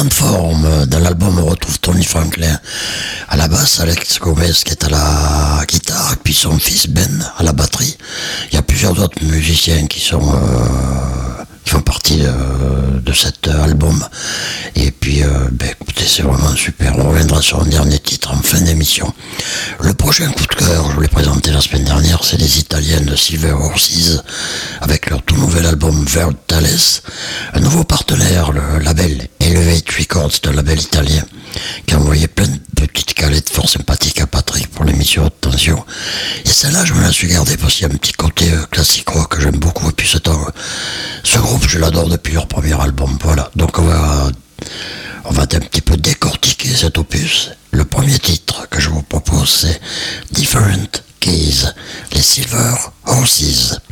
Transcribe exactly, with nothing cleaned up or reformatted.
grande forme. Dans l'album, on retrouve Tony Franklin à la basse, Alex Gomez qui est à la guitare, et puis son fils Ben à la batterie. Il y a plusieurs autres musiciens qui sont euh, qui font partie de, de cet album. Et puis, euh, ben, écoutez, c'est vraiment super. On reviendra sur un dernier titre en fin d'émission. Le prochain coup de cœur, je vous l'ai présenté la semaine dernière, c'est les Italiens de Silver Horses, avec leur tout nouvel album Vertales. Un nouveau partenaire, le label Elevate Records, de label italien, qui a envoyé plein de petites calettes fort sympathiques à Patrick pour l'émission Haute Tension. Et celle-là, je me la suis gardée parce qu'il y a un petit côté euh, classique rock que j'aime beaucoup. Et puis ce temps, ce groupe, je l'adore depuis leur premier album. Voilà. Donc on va, on va un petit peu décortiquer cet opus. Le premier titre que je vous propose, c'est Different Keys, les Silver Horses.